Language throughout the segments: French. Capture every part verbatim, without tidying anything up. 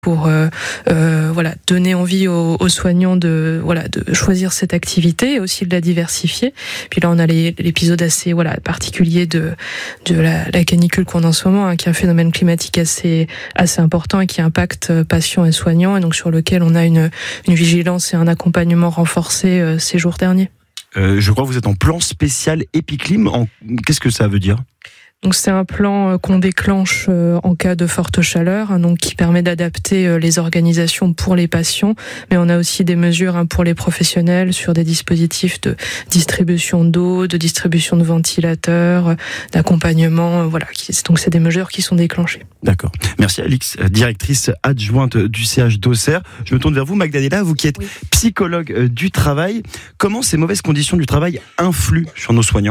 pour euh, euh, voilà donner envie aux, aux soignants de voilà de choisir cette activité et aussi de la diversifier. Puis là on a les, l'épisode assez voilà particulier de de la, la canicule qu'on a en ce moment, hein, qui est un phénomène climatique assez assez important et qui impacte patients et soignants, et donc sur lequel on a une une vigilance et un accompagnement renforcé euh, ces jours derniers. Euh, je crois que vous êtes en plan spécial Epiclim. En... Qu'est-ce que ça veut dire ? Donc c'est un plan qu'on déclenche en cas de forte chaleur, hein, donc qui permet d'adapter les organisations pour les patients, mais on a aussi des mesures hein, pour les professionnels sur des dispositifs de distribution d'eau, de distribution de ventilateurs, d'accompagnement, voilà. Donc c'est des mesures qui sont déclenchées. D'accord. Merci Alix, directrice adjointe du C H d'Auxerre. Je me tourne vers vous, Magdalena, vous qui êtes oui. psychologue du travail. Comment ces mauvaises conditions du travail influent sur nos soignants ?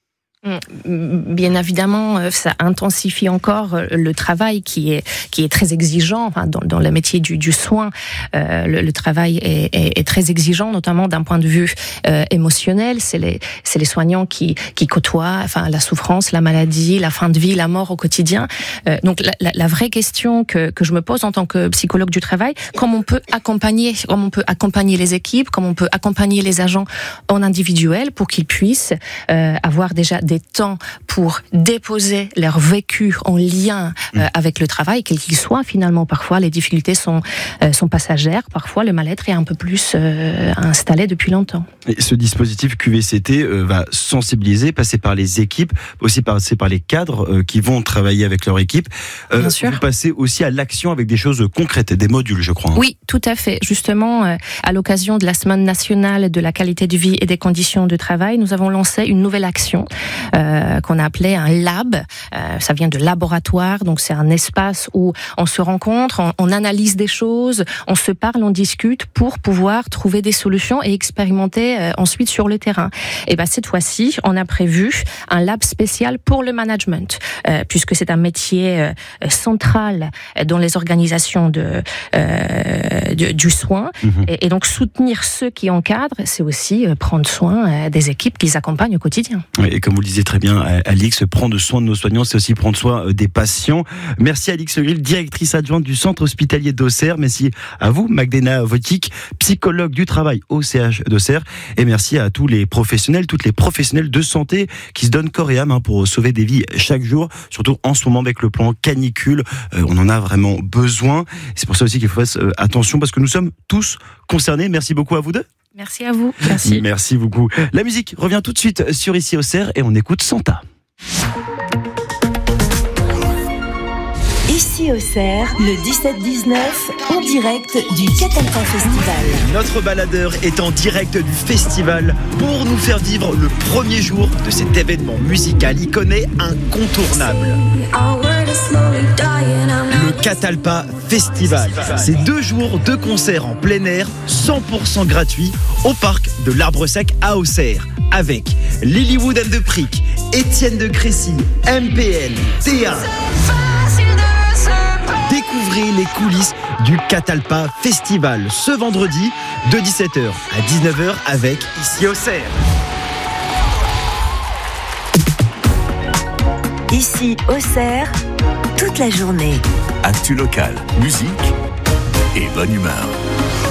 Bien évidemment, ça intensifie encore le travail qui est qui est très exigeant. Enfin, dans, dans le métier du, du soin, euh, le, le travail est, est, est très exigeant, notamment d'un point de vue euh, émotionnel. C'est les c'est les soignants qui qui côtoient, enfin, la souffrance, la maladie, la fin de vie, la mort au quotidien. Euh, donc, la, la, la vraie question que que je me pose en tant que psychologue du travail, comment on peut accompagner, comment on peut accompagner les équipes, comment on peut accompagner les agents en individuel pour qu'ils puissent euh, avoir déjà des temps pour déposer leur vécu en lien euh, avec le travail, quel qu'il soit. Finalement, parfois, les difficultés sont, euh, sont passagères. Parfois, le mal-être est un peu plus euh, installé depuis longtemps. Et ce dispositif Q V C T euh, va sensibiliser, passer par les équipes, aussi passer par les cadres euh, qui vont travailler avec leur équipe. Euh, Bien sûr. Vous passez aussi à l'action avec des choses concrètes, des modules, je crois. Hein. Oui, tout à fait. Justement, euh, à l'occasion de la Semaine nationale de la qualité de vie et des conditions de travail, nous avons lancé une nouvelle action euh, qu'on a appelée un lab. Euh, ça vient de laboratoire, donc c'est un espace où on se rencontre, on, on analyse des choses, on se parle, on discute pour pouvoir trouver des solutions et expérimenter euh, ensuite sur le terrain. Et ben cette fois-ci, on a prévu un lab spécial pour le management, euh, puisque c'est un métier euh, central dans les organisations de, euh, de du soin. Mmh. Et, et donc soutenir ceux qui encadrent, c'est aussi euh, prendre soin euh, des équipes qui les accompagnent au quotidien. Et comme vous le disiez très bien, Alix, prendre soin de nos soignants, c'est aussi prendre soin des patients. Merci Alix Legrill, directrice adjointe du centre hospitalier d'Auxerre. Merci à vous, Magdalena Wojcik, psychologue du travail au C H d'Auxerre. Et merci à tous les professionnels, toutes les professionnels de santé qui se donnent corps et âme hein, pour sauver des vies chaque jour. Surtout en ce moment avec le plan canicule, euh, on en a vraiment besoin. C'est pour ça aussi qu'il faut faire euh, attention parce que nous sommes tous concernés. Merci beaucoup à vous deux. Merci à vous. Merci. Merci beaucoup. La musique revient tout de suite sur Ici Auxerre et on écoute Santa. Ici Auxerre, le dix-sept dix-neuf, en direct du Catalpa Festival. Notre baladeur est en direct du festival pour nous faire vivre le premier jour de cet événement musical iconé incontournable. Le Catalpa Festival. C'est deux jours de concerts en plein air, cent pour cent gratuits, au parc de l'Arbre Sec à Auxerre, avec Lilywood and the Prick, Étienne de Crécy, M P L, Théa. Découvrez les coulisses du Catalpa Festival ce vendredi de dix-sept heures à dix-neuf heures avec Ici Auxerre. Ici Auxerre, toute la journée. Actu local, musique et bonne humeur.